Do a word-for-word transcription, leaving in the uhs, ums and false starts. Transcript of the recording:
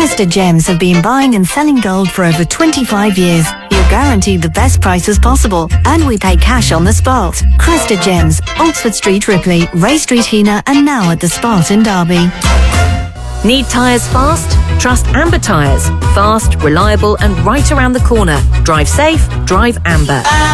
Cresta Gems have been buying and selling gold for over twenty-five years. You're guaranteed the best prices possible, and we pay cash on the spot. Cresta Gems, Oxford Street, Ripley, Ray Street, Heanor, and now at the Spot in Derby. Need tyres fast? Trust Amber Tyres. Fast, reliable and right around the corner. Drive safe, drive Amber.